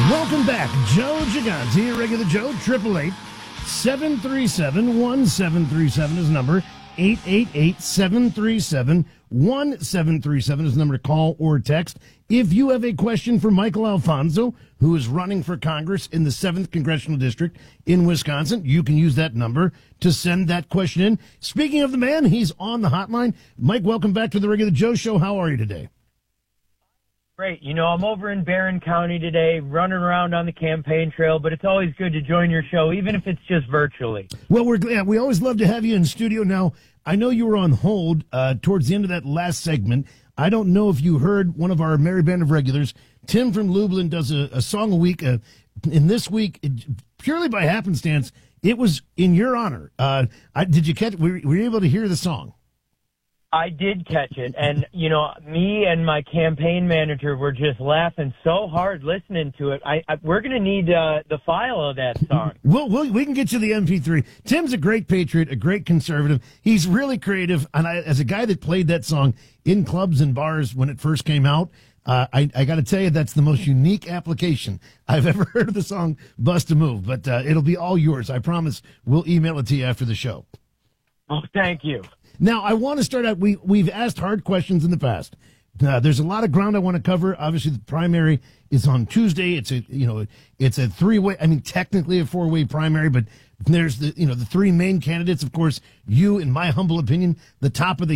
Welcome back. Joe Gigante, Regular Joe, 888-737-1737 is the number. 888-737-1737 is the number to call or text. If you have a question for Michael Alfonso, who is running for Congress in the 7th Congressional District in Wisconsin, you can use that number to send that question in. Speaking of the man, he's on the hotline. Mike, welcome back to the Regular Joe Show. How are you today? Great. You know, I'm over in Barron County today, running around on the campaign trail, but it's always good to join your show, even if it's just virtually. Well, we're glad. We always love to have you in studio. Now, I know you were on hold towards the end of that last segment. I don't know if you heard one of our Merry Band of Regulars. Tim from Lublin does a song a week. In this week, purely by happenstance, it was in your honor. Did you catch? Were you able to hear the song? I did catch it, and, you know, me and my campaign manager were just laughing so hard listening to it. We're going to need the file of that song. We can get you the MP3. Tim's a great patriot, a great conservative. He's really creative, and as a guy that played that song in clubs and bars when it first came out, I got to tell you, that's the most unique application I've ever heard of the song Bust a Move, but it'll be all yours. I promise we'll email it to you after the show. Oh, thank you. Now, I want to start out, we've asked hard questions in the past. There's a lot of ground I want to cover. Obviously, the primary is on Tuesday. It's a three-way, technically a four-way primary, but there's the three main candidates. Of course, you, in my humble opinion, the top of the